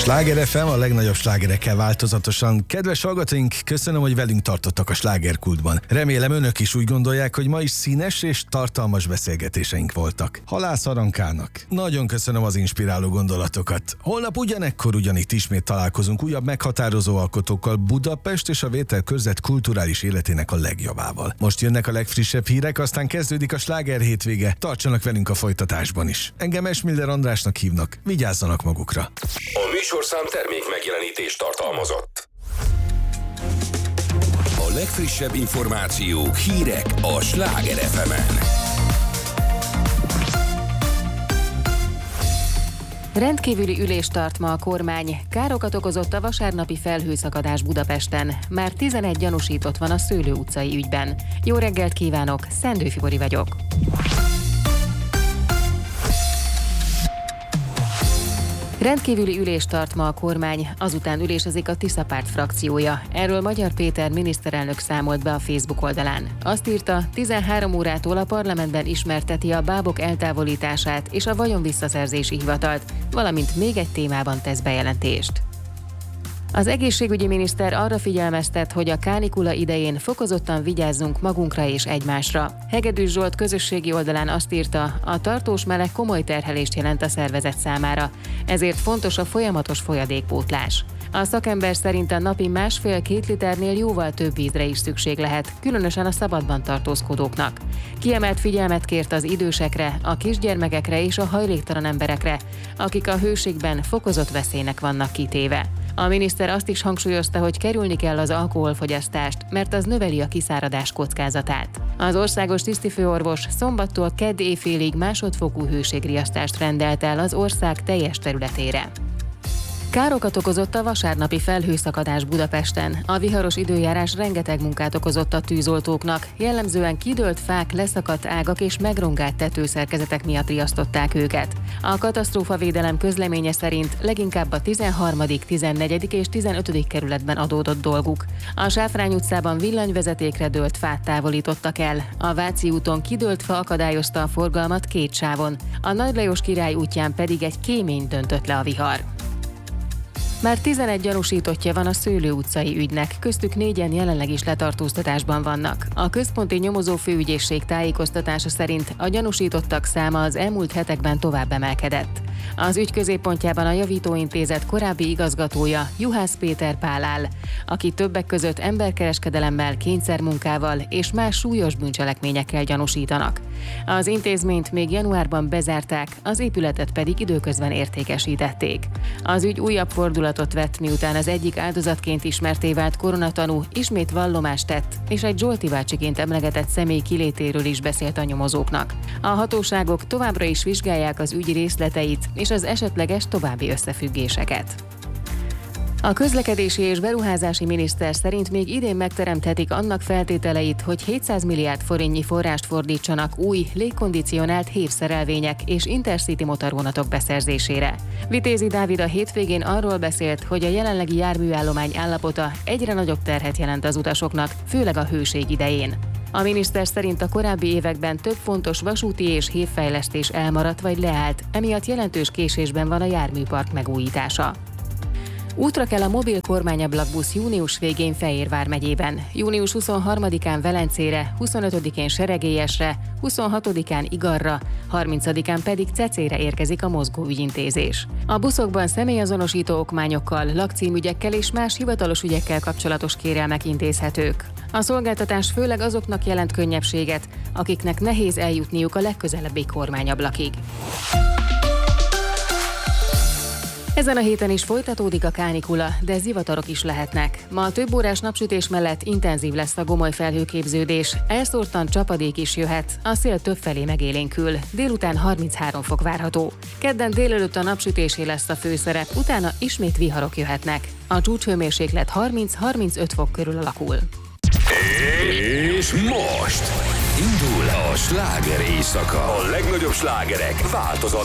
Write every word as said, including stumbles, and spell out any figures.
Sláger ef em, a legnagyobb slágerekkel változatosan. Kedves hallgatóink, köszönöm, hogy velünk tartottak a slágerkultban. Remélem önök is úgy gondolják, hogy ma is színes és tartalmas beszélgetéseink voltak. Halász Arankának nagyon köszönöm az inspiráló gondolatokat. Holnap ugyanekkor ugyanitt ismét találkozunk újabb meghatározó alkotókkal Budapest és a Vételkörzet kulturális életének a legjavával. Most jönnek a legfrissebb hírek, aztán kezdődik a sláger hétvége. Tartsanak velünk a folytatásban is. Engem Esmiller Andrásnak hívnak. Vigyázzanak magukra. A műsorszám termék megjelenítést tartalmazott. A legfrissebb információk, hírek a Sláger ef emen. Rendkívüli ülést tart ma a kormány. Károkat okozott a vasárnapi felhőszakadás Budapesten. Már tizenegy gyanúsított van a Szőlő utcai ügyben. Jó reggelt kívánok, Szendő Fibori vagyok. Rendkívüli ülést tart ma a kormány, azután ülésezik a Tisza Párt frakciója. Erről Magyar Péter miniszterelnök számolt be a Facebook oldalán. Azt írta, tizenhárom órától a parlamentben ismerteti a bábok eltávolítását és a vagyonvisszaszerzési hivatalt, valamint még egy témában tesz bejelentést. Az egészségügyi miniszter arra figyelmeztet, hogy a kánikula idején fokozottan vigyázzunk magunkra és egymásra. Hegedűs Zsolt közösségi oldalán azt írta, a tartós meleg komoly terhelést jelent a szervezet számára, ezért fontos a folyamatos folyadékpótlás. A szakember szerint a napi másfél-két liternél jóval több vízre is szükség lehet, különösen a szabadban tartózkodóknak. Kiemelt figyelmet kért az idősekre, a kisgyermekekre és a hajléktalan emberekre, akik a hőségben fokozott veszélynek vannak kitéve. A miniszter azt is hangsúlyozta, hogy kerülni kell az alkoholfogyasztást, mert az növeli a kiszáradás kockázatát. Az országos tisztifőorvos szombattól kedd éjfélig másodfokú hőségriasztást rendelt el az ország teljes területére. Károkat okozott a vasárnapi felhőszakadás Budapesten. A viharos időjárás rengeteg munkát okozott a tűzoltóknak, jellemzően kidőlt fák, leszakadt ágak és megrongált tetőszerkezetek miatt riasztották őket. A katasztrófavédelem közleménye szerint leginkább a tizenharmadik, tizennegyedik és tizenötödik kerületben adódott dolguk. A Sáfrány utcában villanyvezetékre dőlt fát távolítottak el. A Váci úton kidőlt fa akadályozta a forgalmat két sávon. A Nagy Lajos Király útján pedig egy kémény döntött le a vihar. Már tizenegy gyanúsítottja van a Szőlő utcai ügynek, köztük négyen jelenleg is letartóztatásban vannak. A központi nyomozó főügyészség tájékoztatása szerint a gyanúsítottak száma az elmúlt hetekben tovább emelkedett. Az ügy középpontjában a javítóintézet korábbi igazgatója, Juhász Péter Pál áll, aki többek között emberkereskedelemmel, kényszermunkával és más súlyos bűncselekményekkel gyanúsítanak. Az intézményt még januárban bezárták, az épületet pedig időközben értékesítették. Az ügy újabb fordulatot vett, miután az egyik áldozatként ismertté vált koronatanú ismét vallomást tett, és egy Zsolti bácsiként emlegetett személy kilétéről is beszélt a nyomozóknak. A hatóságok továbbra is vizsgálják az ügy részleteit és az esetleges további összefüggéseket. A közlekedési és beruházási miniszter szerint még idén megteremthetik annak feltételeit, hogy hétszáz milliárd forintnyi forrást fordítsanak új, légkondicionált hévszerelvények és intercity motorvonatok beszerzésére. Vitézi Dávid a hétvégén arról beszélt, hogy a jelenlegi járműállomány állapota egyre nagyobb terhet jelent az utasoknak, főleg a hőség idején. A miniszter szerint a korábbi években több fontos vasúti és hévfejlesztés elmaradt vagy leállt, emiatt jelentős késésben van a járműpark megújítása. Útra kell a mobil kormányablakbusz június végén Fejérvár megyében. június huszonharmadikán Velencére, huszonötödikén Seregélyesre, huszonhatodikán Igarra, harmincadikán pedig Cecére érkezik a mozgóügyintézés. A buszokban személyazonosító okmányokkal, lakcímügyekkel és más hivatalos ügyekkel kapcsolatos kérelmek intézhetők. A szolgáltatás főleg azoknak jelent könnyebbséget, akiknek nehéz eljutniuk a legközelebbi kormányablakig. Ezen a héten is folytatódik a kánikula, de zivatarok is lehetnek. Ma a több órás napsütés mellett intenzív lesz a gomoly felhőképződés, elszórtan csapadék is jöhet, a szél többfelé megélénkül, délután harminchárom fok várható. Kedden délelőtt a napsütésé lesz a főszerep, utána ismét viharok jöhetnek. A csúcshőmérséklet harminc-harmincöt fok körül alakul. És most indul a sláger éjszaka. A legnagyobb slágerek változatlan